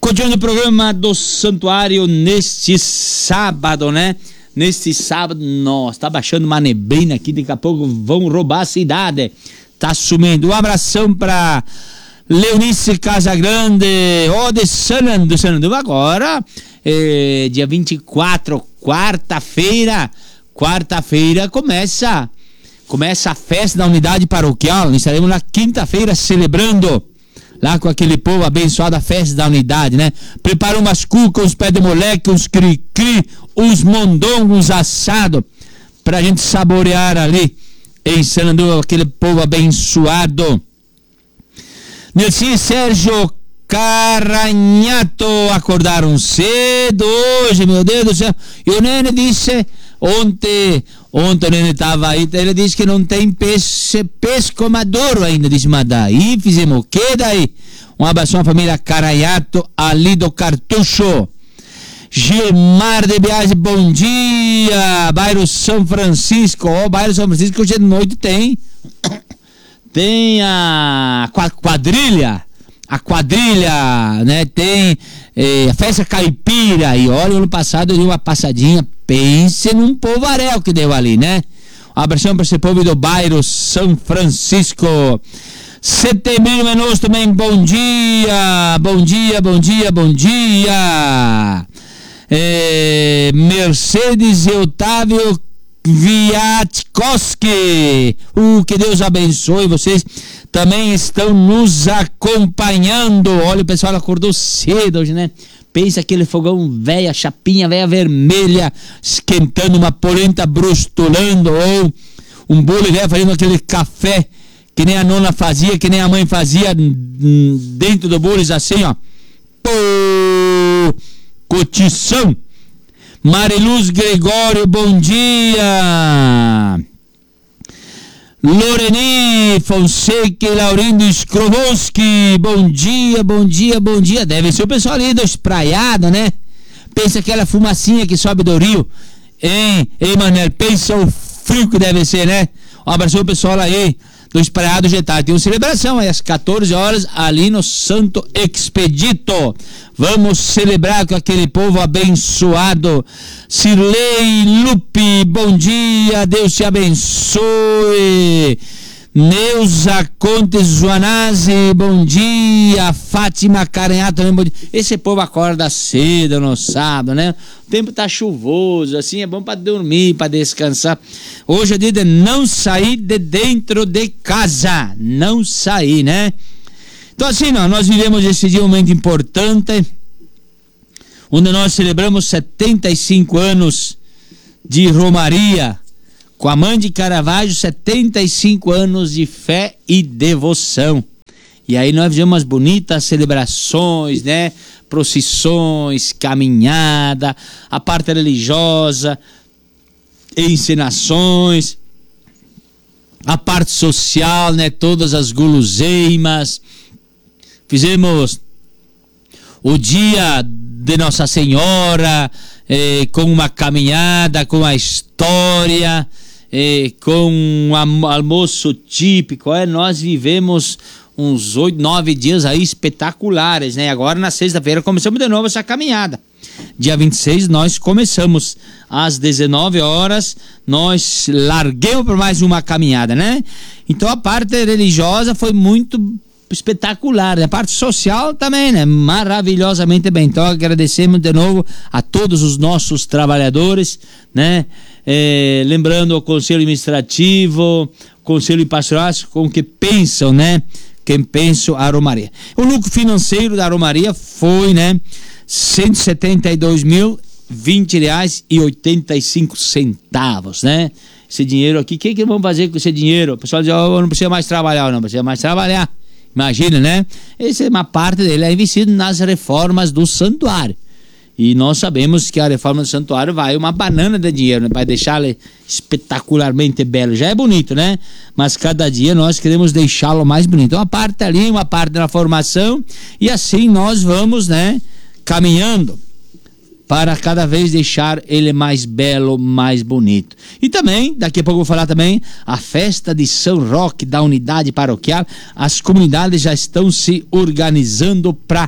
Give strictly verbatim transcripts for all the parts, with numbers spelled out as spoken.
Continuando o programa do Santuário neste sábado, né? Neste sábado, nossa, tá baixando uma neblina aqui, daqui a pouco vão roubar a cidade. Tá sumindo. Um abração pra Leonice Casagrande, ó, de Sanandu, Sanandu agora, é, dia vinte e quatro, quarta-feira, quarta-feira começa, começa a festa da unidade paroquial. Nós estaremos na quinta-feira celebrando lá com aquele povo abençoado a festa da unidade, né? Prepara umas cucas, uns pés de moleque, uns cri-cri, uns mondongos assados pra gente saborear ali em Sanandu, aquele povo abençoado. Nilson e Sérgio Caranhato acordaram cedo hoje, meu Deus do céu. E o Nene disse ontem, ontem o Nene estava aí, ele disse que não tem peixe, pesco maduro ainda, disse, mas daí fizemos o que daí? Um abraço à família Caranhato ali do Cartucho. Gilmar de Biase, bom dia. Bairro São Francisco, ó, oh, Bairro São Francisco hoje de noite tem tem a quadrilha, a quadrilha, né, tem eh, a festa caipira, e olha, ano passado eu dei uma passadinha, pense num povaréu que deu ali, né? Um abração para esse povo do bairro São Francisco. Sete mil menos também, bom dia, bom dia, bom dia, bom dia. É, Mercedes e Otávio Viatkoski, uh, que Deus abençoe vocês, também estão nos acompanhando. Olha, o pessoal acordou cedo hoje, né? Pensa aquele fogão velho, chapinha velha vermelha, esquentando uma polenta brustulando, ou um bolo velho fazendo aquele café que nem a nona fazia, que nem a mãe fazia, dentro do bolo, assim, ó. Pô, cotição. Mariluz Gregório, bom dia. Loreni Fonseca e Laurindo Skrovoski, bom dia, bom dia, bom dia. Deve ser o pessoal ali da espraiada, né? Pensa aquela fumacinha que sobe do rio. Hein, hein, Manuel? Pensa o frio que deve ser, né? Um abraço ao pessoal aí do Espraiado Getá. Tem uma celebração aí às quatorze horas ali no Santo Expedito. Vamos celebrar com aquele povo abençoado. Cirlei Lupe, bom dia, Deus te abençoe. Neuza Contes Joanazzi, bom dia. Fátima Caranhato também, bom dia. Esse povo acorda cedo no sábado, né? O tempo tá chuvoso, assim, é bom para dormir, para descansar. Hoje é dia de não sair de dentro de casa, não sair, né? Então assim, ó, nós vivemos esse dia um momento importante, onde nós celebramos setenta e cinco anos de Romaria, com a mãe de Caravaggio, setenta e cinco anos de fé e devoção. E aí nós fizemos umas bonitas celebrações, né? Procissões, caminhada, a parte religiosa, encenações, a parte social, né? Todas as guloseimas. Fizemos o dia de Nossa Senhora, eh, com uma caminhada, com a história, eh, com um almoço típico. É, nós vivemos uns oito, nove dias aí espetaculares, né? Agora na sexta-feira começamos de novo essa caminhada. Dia vinte e seis nós começamos às dezenove horas, nós larguemos por mais uma caminhada, né? Então a parte religiosa foi muito espetacular, a parte social também, né? Maravilhosamente bem. Então agradecemos de novo a todos os nossos trabalhadores, né? É, lembrando o Conselho Administrativo, Conselho Pastoral, com que pensam, né? Quem pensa a Romaria. O lucro financeiro da Romaria foi, né? cento e setenta e dois mil, vinte reais e oitenta e cinco centavos, né? Esse dinheiro aqui, o que que vamos fazer com esse dinheiro? O pessoal diz, oh, não precisa mais trabalhar, não precisa mais trabalhar. Imagina, né? Essa é uma parte dele, é investido nas reformas do santuário. E nós sabemos que a reforma do santuário vai uma banana de dinheiro, né? Vai deixá-lo espetacularmente belo. Já é bonito, né? Mas cada dia nós queremos deixá-lo mais bonito. Uma parte ali, uma parte na formação, e assim nós vamos, né? Caminhando para cada vez deixar ele mais belo, mais bonito. E também, daqui a pouco eu vou falar também, a festa de São Roque da unidade paroquial. As comunidades já estão se organizando para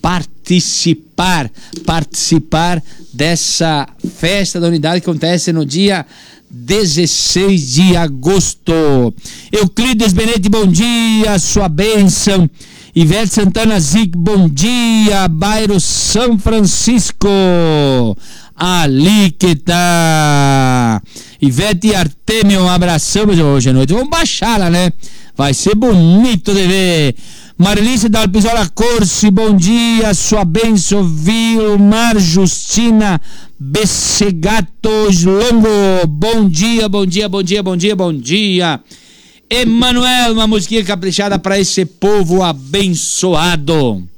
participar, participar dessa festa da unidade que acontece no dia dezesseis de agosto. Euclides Benete, bom dia, sua bênção. Ivete Santana Zic, bom dia. Bairro São Francisco, ali que tá. Ivete Artemio, um abração hoje à noite. Vamos baixá-la, né? Vai ser bonito de ver. Marilice Dalpisola Corsi, bom dia, sua bênção. Vilmar Justina Bessegatos Longo, bom dia, bom dia, bom dia, bom dia, bom dia. Emanuel, uma musiquinha caprichada para esse povo abençoado.